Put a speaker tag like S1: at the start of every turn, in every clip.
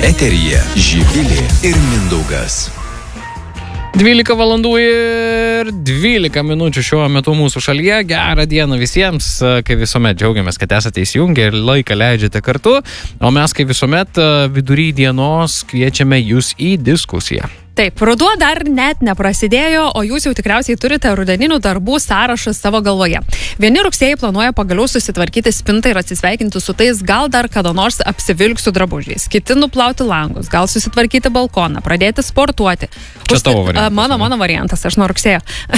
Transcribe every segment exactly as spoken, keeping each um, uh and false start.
S1: Eteryje Živilė ir Mindaugas.
S2: dvylika valandų ir dvylika minučių šiuo metu mūsų šalyje. Gerą dieną visiems, kaip visuomet džiaugiamės, kad esate įsijungę ir laiką leidžiate kartu, o mes kaip visuomet vidury dienos kviečiame jūs į diskusiją.
S3: Taip, ruduo dar net neprasidėjo, o jūs jau tikriausiai turite rudeninių darbų sąrašą savo galvoje. Vieni rugsėjai planuoja pagaliau susitvarkyti spintą ir atsisveikinti su tais, gal dar kada nors apsivilksiu drabužiais. Kiti nuplauti langus, gal susitvarkyti balkoną, pradėti sportuoti.
S2: Čia Užti... tavo variantas.
S3: Mano, mano variantas, aš nuo rugsėjo.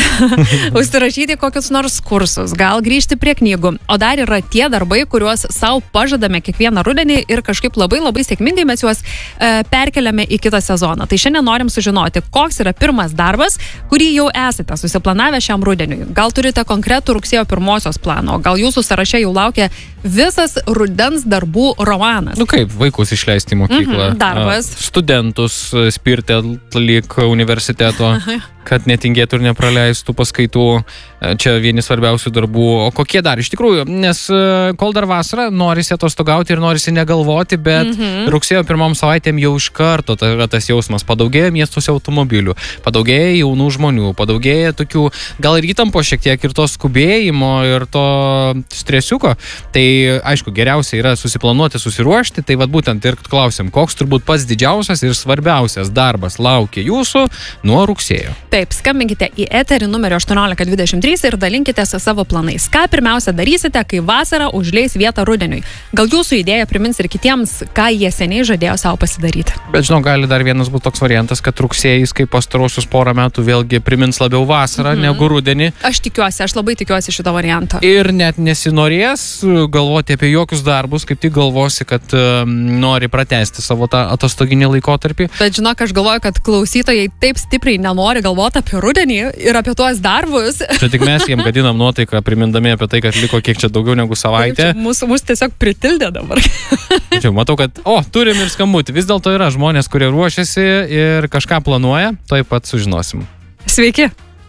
S3: Užsirašyti kokius nors kursus, gal grįžti prie knygų. O dar yra tie darbai, kuriuos savo pažadame kiekvieną rudenį ir kažkaip labai labai sėkmingai mes juos e, perkeliame į kitą sezoną. Tai šiandien norim sužinoti, žinoti, koks yra pirmas darbas, kurį jau esate susiplanavę šiam rudeniui. Gal turite konkretų rugsėjo pirmosios planą, o gal jūsų sąraše jau laukia visas rudens darbų romanas.
S2: Nu kaip, vaikus išleisti į mokyklą.
S3: Mhm, darbas.
S2: Studentus spirti lyg universiteto, kad netingėtų ir nepraleistų paskaitų. Čia vieni svarbiausių darbų. O kokie dar? Iš tikrųjų, nes kol dar vasara, norisi atostogauti ir norisi negalvoti, bet mhm. rugsėjo pirmom savaitėm jau iš karto tai yra tas jausmas. Padaugėja miestuose automobilių, padaugėja jaunų žmonių, padaugėja tokių gal ir įtampo šiek tiek ir to skubėjimo ir to stresiuko. Tai aišku, geriausia yra susiplanuoti, susiruošti. Tai vad būtent ir klausim, koks turbūt pats didžiausias ir svarbiausias darbas laukia jūsų nuo rugsėjo.
S3: Taip, skambinkite į eterį numeriu aštuoniolika dvidešimt trys ir dalinkite su savo planais. Ką pirmiausia darysite, kai vasara užleis vietą rudeniui? Gal jūsų idėja primins ir kitiems, ką jie seniai žadėjo savo pasidaryti?
S2: Bet žinau, gali dar vienas būti toks variantas, kad rugsėjais, kaip pastarosius porą metų, vėlgi primins labiau vasarą mhm. negu rudenį.
S3: Aš tikiuosi, aš labai tikiuosi šito varianto.
S2: Ir net nesinorės galvoti apie jokius darbus, kaip tik galvosi, kad um, nori pratęsti savo tą atostoginį laikotarpį.
S3: Bet žinok, aš galvoju, kad klausytojai taip stipriai nenori galvoti apie rudenį ir apie tuos darbus.
S2: Čia tik mes jiem gadinam nuotaiką, primindami apie tai, kad liko kiek čia daugiau negu savaitė.
S3: Mūsų mus tiesiog pritildė dabar.
S2: Čia matau, kad, o, turim ir skambutį. Vis dėlto yra žmonės, kurie ruošiasi ir kažką planuoja. Taip pat sužinosim.
S3: Sveiki.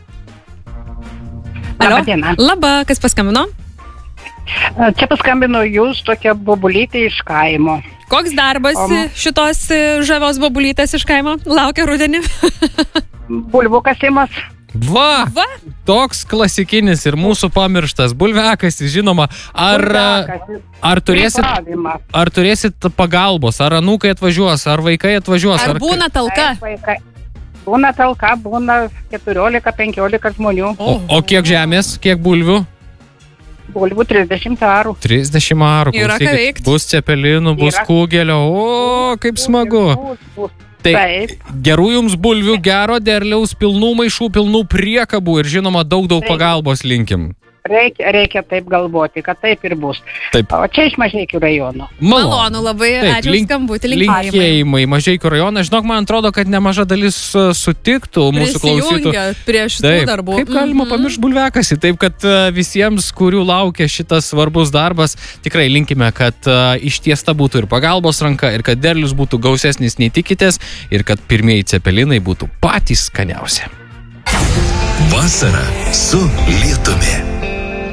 S4: Labą dieną.
S3: Labą, kas paskambino?
S4: Čia paskambino jūs, tokia bobulytė iš kaimo.
S3: Koks darbas o... šitos žavios bobulytės iš kaimo laukia rudenį?
S4: Bulvų kasimas.
S2: Va, Va, toks klasikinis ir mūsų pamirštas bulviakasis, žinoma. Ar, ar, turėsit, ar turėsit pagalbos, ar anūkai atvažiuos, ar vaikai atvažiuos?
S3: Ar, ar būna talka?
S4: Būna talka, būna keturiolika penkiolika žmonių.
S2: O, o kiek žemės, kiek bulvių?
S4: Bulvių trisdešimt arų.
S2: trisdešimt arų.
S3: Yra ką veikti.
S2: Bus cepelinų, bus Yra. Kūgelio. O, kaip smagu.
S4: Bus, bus.
S2: Tai
S4: Taip.
S2: Gerų jums bulvių, gero derliaus, pilnų maišų, pilnų priekabų ir žinoma daug daug pagalbos linkim.
S4: Reikia, reikia taip galvoti, kad taip ir bus.
S2: Taip.
S4: O čia iš Mažeikių rajono.
S3: Malonu, Malonu labai, taip, ačiū link, skambutį, linkėjimai.
S2: Linkėjimai Mažeikių rajoną. Žinok, man atrodo, kad nemaža dalis sutiktų mūsų klausytų.
S3: Prie šitų
S2: taip,
S3: darbų.
S2: Kaip galima mm-hmm. pamiršti bulviakasį? Taip, kad visiems, kurių laukia šitas svarbus darbas, tikrai linkime, kad uh, ištiesta būtų ir pagalbos ranka, ir kad derlius būtų gausesnis nei tikitės, ir kad pirmieji cepelinai būtų patys skaniausi.
S1: Vasara su lietumi.